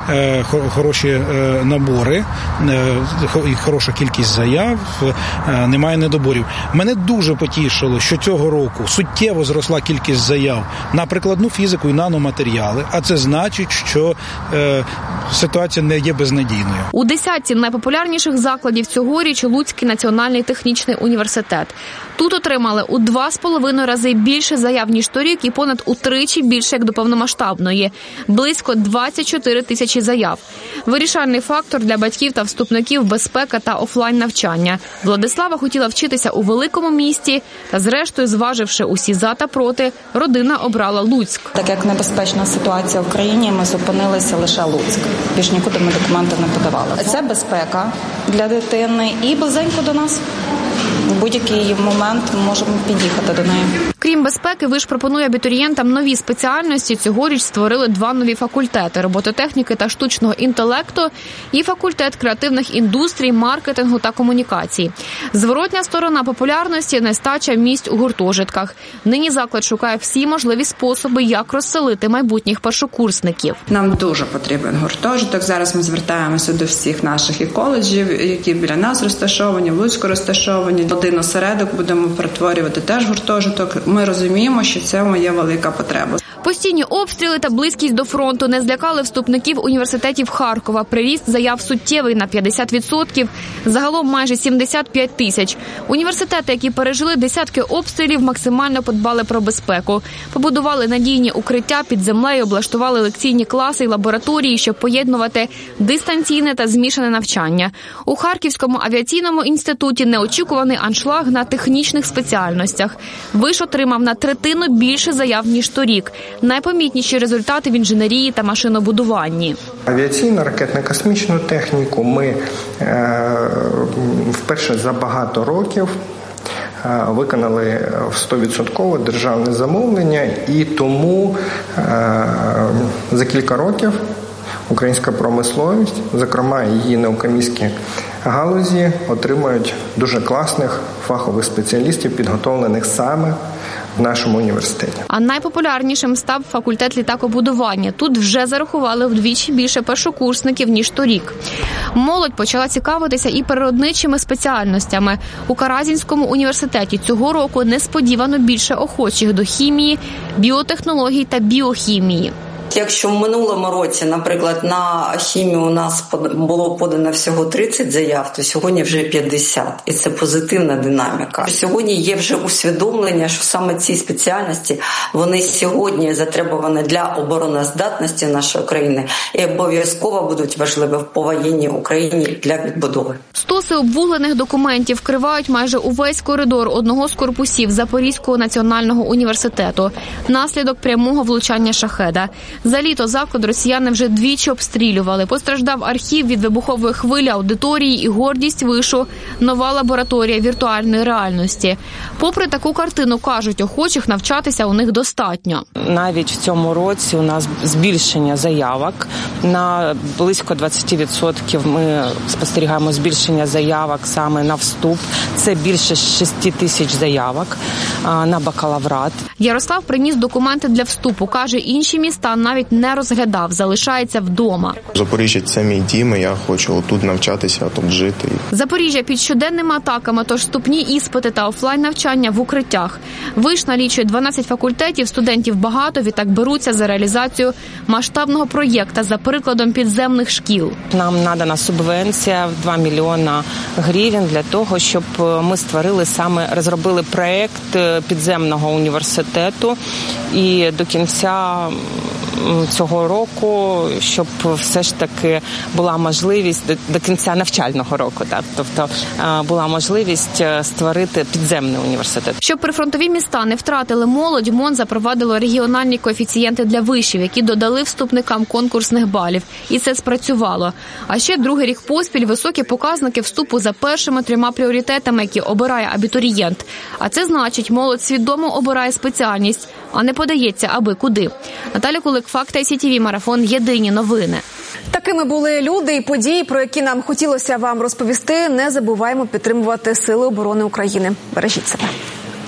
хороші набори, хороша кількість заяв, немає недоборів. Мене дуже потішило, що цього року суттєво зросла кількість заяв на прикладну фізику і наноматеріали, а це значить, що ситуація не є безнадійною. У десятці найпопулярніших закладів цьогоріч Луцький національний технічний університет. Тут отримали у 2,5 рази більше заяв, ніж торік, і понад утричі більше, як до повномасштабної. Близько 24 тисячі заяв. Вирішальний фактор для батьків та вступників – безпека та офлайн-навчання. Владислава хотіла вчитися у великому місті, та зрештою, зваживши усі за та проти, родина обрала Луцьк. Так як небезпечна ситуація в країні, ми зупинилися лише Луцьк. Більш нікуди ми документи не подавали. Це безпека для дитини і близенько до нас. В будь-який момент ми можемо під'їхати до неї. Крім безпеки, виш пропонує абітурієнтам нові спеціальності. Цьогоріч створили 2 нові факультети – робототехніки та штучного інтелекту і факультет креативних індустрій, маркетингу та комунікацій. Зворотня сторона популярності – нестача місць у гуртожитках. Нині заклад шукає всі можливі способи, як розселити майбутніх першокурсників. Нам дуже потрібен гуртожиток. Зараз ми звертаємося до всіх наших і коледжів, які біля нас розташовані, в Луцьку розташовані. Один осередок будемо перетворювати теж гуртожиток. Ми розуміємо, що це є велика потреба. Постійні обстріли та близькість до фронту не злякали вступників університетів Харкова. Приріст заяв суттєвий на 50%, загалом майже 75 тисяч. Університети, які пережили десятки обстрілів, максимально подбали про безпеку. Побудували надійні укриття під землею, облаштували лекційні класи й лабораторії, щоб поєднувати дистанційне та змішане навчання. У Харківському авіаційному інституті неочікуваний аншлаг на технічних спеціальностях. Виш отримав на третину більше заяв, ніж торік. Найпомітніші результати в інженерії та машинобудуванні. Авіаційну, ракетно-космічну техніку ми вперше за багато років виконали 100% державне замовлення, і тому за кілька років українська промисловість, зокрема її наукоміські галузі, отримують дуже класних фахових спеціалістів, підготовлених саме в нашому університеті. А найпопулярнішим став факультет літакобудування. Тут вже зарахували вдвічі більше першокурсників, ніж торік. Молодь почала цікавитися і природничими спеціальностями. У Каразінському університеті цього року несподівано більше охочих до хімії, біотехнологій та біохімії. Якщо в минулому році, наприклад, на хімію у нас було подано всього 30 заяв, то сьогодні вже 50. І це позитивна динаміка. Сьогодні є вже усвідомлення, що саме ці спеціальності, вони сьогодні затребувані для обороноздатності нашої країни і обов'язково будуть важливі в повоєнній Україні для відбудови. Стоси обвуглених документів вкривають майже увесь коридор одного з корпусів Запорізького національного університету. Наслідок прямого влучання шахеда. За літо заклад росіяни вже двічі обстрілювали. Постраждав архів від вибухової хвилі, аудиторії і гордість вишу – нова лабораторія віртуальної реальності. Попри таку картину, кажуть, охочих навчатися у них достатньо. Навіть в цьому році у нас збільшення заявок. На близько 20% ми спостерігаємо збільшення заявок саме на вступ. Це більше 6 тисяч заявок на бакалаврат. Ярослав приніс документи для вступу. Каже, інші міста навіть не розглядав, залишається вдома. Запоріжжя – це мій дім, і я хочу тут навчатися, тут жити. Запоріжжя під щоденними атаками, тож вступні іспити та офлайн-навчання в укриттях. Виш налічує 12 факультетів, студентів багато, відтак беруться за реалізацію масштабного проєкту за прикладом підземних шкіл. Нам надана субвенція в 2 мільйона гривень для того, щоб ми розробили проєкт підземного університету і до кінця цього року, щоб все ж таки була можливість до кінця навчального року, так, тобто була можливість створити підземний університет. Щоб прифронтові міста не втратили молодь, МОН запровадило регіональні коефіцієнти для вишів, які додали вступникам конкурсних балів. І це спрацювало. А ще другий рік поспіль високі показники вступу за першими 3 пріоритетами, які обирає абітурієнт. А це значить, молодь свідомо обирає спеціальність, а не подається аби куди. Наталя Кулик, Факти ICTV, марафон «Єдині новини». Такими були люди і події, про які нам хотілося вам розповісти. Не забуваємо підтримувати Сили оборони України. Бережіть себе.